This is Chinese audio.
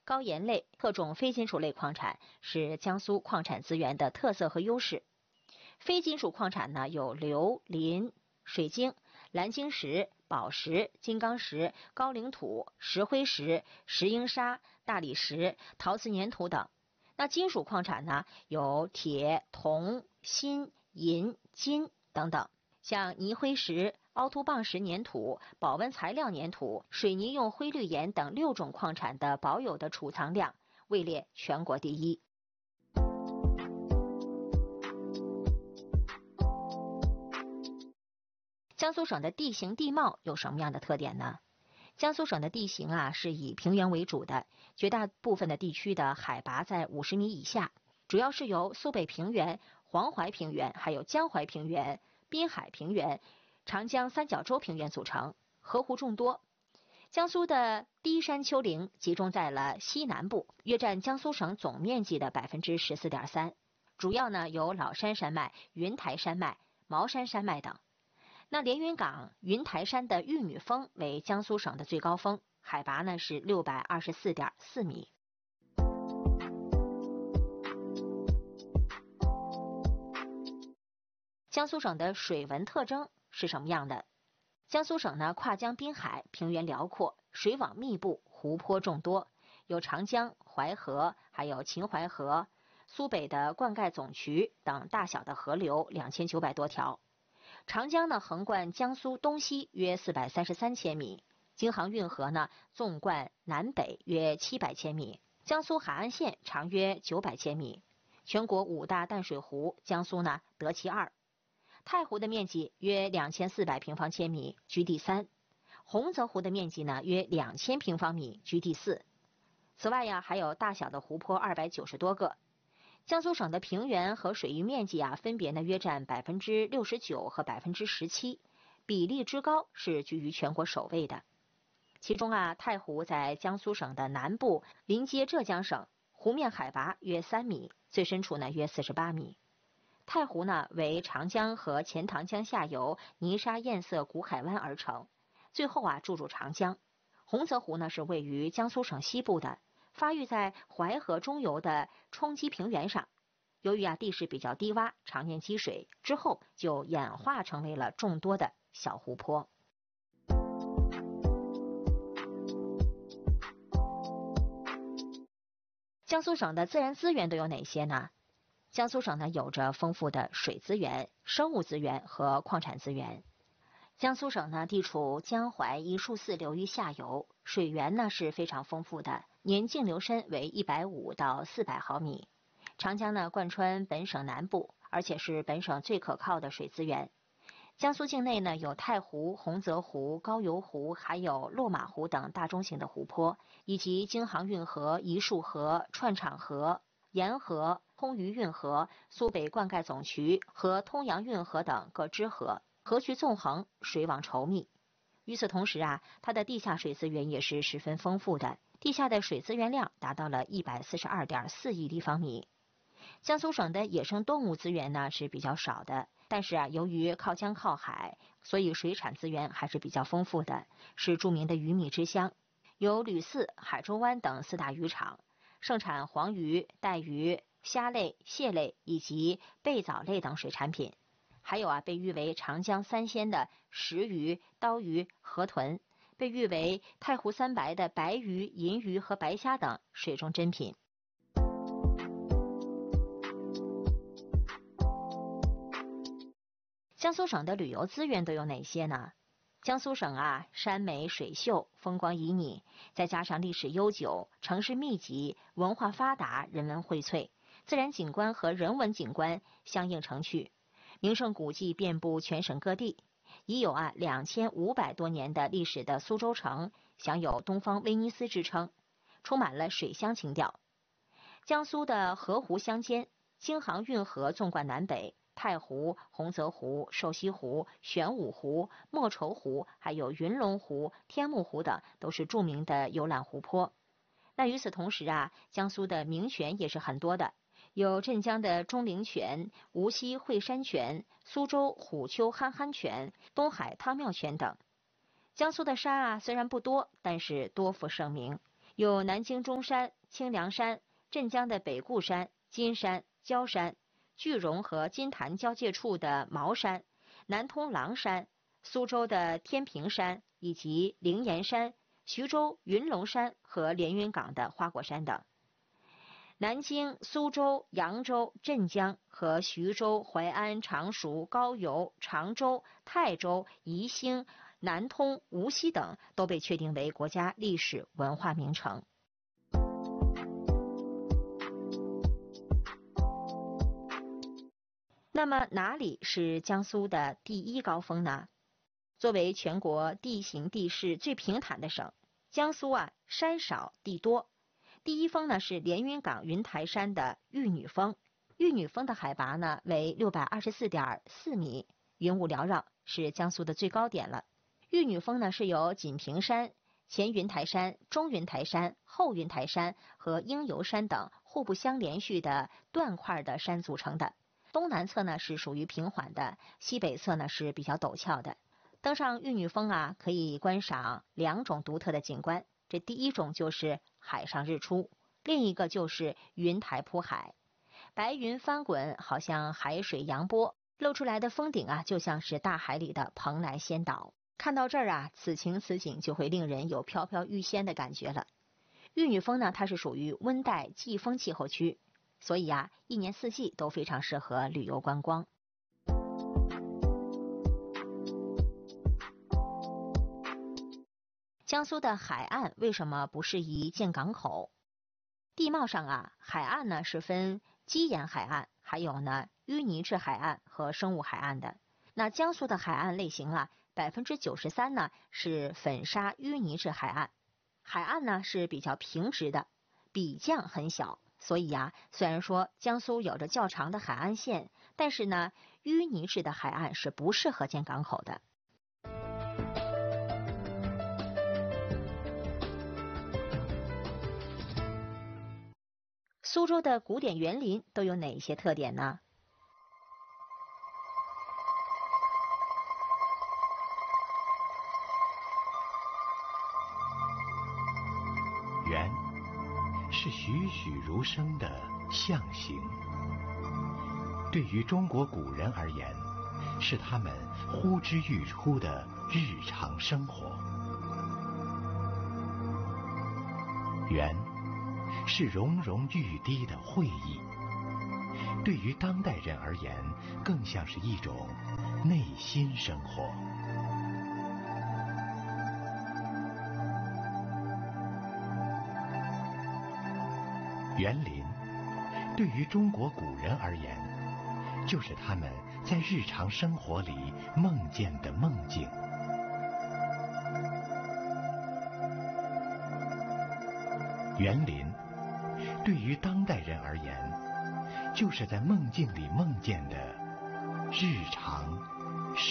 高盐类、特种非金属类矿产是江苏矿产资源的特色和优势。非金属矿产呢有硫、磷、水晶、蓝晶石、宝石、金刚石、高岭土、石灰石、石英砂、大理石、陶瓷粘土等。那金属矿产呢有铁、铜、锌、银、金等等。像泥灰石、凹凸棒石粘土、保温材料粘土、水泥用灰绿岩等6种矿产的保有的储藏量位列全国第一。江苏省的地形地貌有什么样的特点呢？江苏省的地形是以平原为主的，绝大部分的地区的海拔在50米以下，主要是由苏北平原、黄淮平原、还有江淮平原、滨海平原、长江三角洲平原组成，河湖众多。江苏的低山丘陵集中在了西南部，约占江苏省总面积的 14.3%， 主要呢有老山山脉、云台山脉、茅山山脉等。那连云港云台山的玉女峰为江苏省的最高峰，海拔呢是624.4米。江苏省的水文特征是什么样的？江苏省呢跨江滨海，平原辽阔，水网密布，湖泊众多，有长江、淮河，还有秦淮河、苏北的灌溉总渠等大小的河流2900多条。长江呢横贯江苏东西约433千米，京杭运河呢纵贯南北约700千米，江苏海岸线长约900千米。全国5大淡水湖，江苏呢得其2。太湖的面积约2400平方千米，居第3。洪泽湖的面积呢约2000平方米，居第4。此外还有大小的湖泊290多个。江苏省的平原和水域面积分别呢约占69%和17%，比例之高是居于全国首位的。其中太湖在江苏省的南部，临接浙江省，湖面海拔约3米，最深处呢约48米。太湖呢为长江和钱塘江下游泥沙堰塞古海湾而成，最后注入长江。洪泽湖呢是位于江苏省西部的，发育在淮河中游的冲积平原上，由于地势比较低洼，常年积水，之后就演化成为了众多的小湖泊。江苏省的自然资源都有哪些呢？江苏省呢有着丰富的水资源、生物资源和矿产资源。江苏省呢地处江淮一树寺流域下游，水源呢是非常丰富的，年净流深为150到400毫米。长江呢贯穿本省南部，而且是本省最可靠的水资源。江苏境内呢有太湖、洪泽湖、高邮湖，还有落马湖等大中型的湖泊，以及京杭运河、沂束河、串场河、沿河、通榆运河、苏北灌溉总渠和通阳运河等各支河，河渠纵横，水网稠密。与此同时它的地下水资源也是十分丰富的，地下的水资源量达到了142.4亿立方米。江苏省的野生动物资源呢是比较少的，但是由于靠江靠海，所以水产资源还是比较丰富的，是著名的鱼米之乡，有吕四、海州湾等4大渔场，盛产黄鱼、带鱼、虾类、蟹类以及贝藻类等水产品。还有被誉为长江3鲜的石鱼、刀鱼、河豚，被誉为太湖3白的白鱼、银鱼和白虾等水中珍品。江苏省的旅游资源都有哪些呢？江苏省山美水秀，风光旖旎，再加上历史悠久，城市密集，文化发达，人文荟萃，自然景观和人文景观相映成趣，名胜古迹遍布全省各地。已有2500多年的历史的苏州城，享有东方威尼斯之称，充满了水乡情调。江苏的河湖相间，京杭运河纵贯南北，太湖、洪泽湖、瘦西湖、玄武湖、莫愁湖，还有云龙湖、天目湖等都是著名的游览湖泊。那与此同时江苏的名泉也是很多的，有镇江的钟灵泉、无锡惠山泉、苏州虎丘憨憨泉、东海汤庙泉等。江苏的山虽然不多，但是多负盛名， 有南京中山、清凉山、镇江的北固山、金山、焦山，句容和金坛交界处的茅山，南通狼山，苏州的天平山，以及灵岩山、徐州云龙山和连云港的花果山等。南京、苏州、扬州、镇江和徐州、淮安、常熟、高邮、常州、泰州、宜兴、南通、无锡等都被确定为国家历史文化名城。那么哪里是江苏的第一高峰呢？作为全国地形地势最平坦的省，江苏山少地多。第一峰呢是连云港云台山的玉女峰，玉女峰的海拔呢为624.4米，云雾缭绕，是江苏的最高点了。玉女峰呢是由锦屏山、前云台山、中云台山、后云台山和鹰游山等互不相连续的断块的山组成的。东南侧呢是属于平缓的，西北侧呢是比较陡峭的。登上玉女峰可以观赏2种独特的景观，这第一种就是海上日出，另一个就是云台铺海，白云翻滚，好像海水扬波，露出来的峰顶就像是大海里的蓬莱仙岛。看到这儿此情此景就会令人有飘飘欲仙的感觉了。玉女峰呢，它是属于温带季风气候区，所以一年四季都非常适合旅游观光。江苏的海岸为什么不适宜建港口？地貌上海岸呢是分基岩海岸，还有呢淤泥质海岸和生物海岸的。那江苏的海岸类型93%呢是粉沙淤泥质海岸，海岸呢是比较平直的，比降很小，所以虽然说江苏有着较长的海岸线，但是呢淤泥质的海岸是不适合建港口的。苏州的古典园林都有哪些特点呢？ 园是栩栩如生的象形，对于中国古人而言，是他们呼之欲出的日常生活。园是融融欲滴的会意，对于当代人而言，更像是一种内心生活。园林对于中国古人而言，就是他们在日常生活里梦见的梦境。园林对于当代人而言，就是在梦境里梦见的日常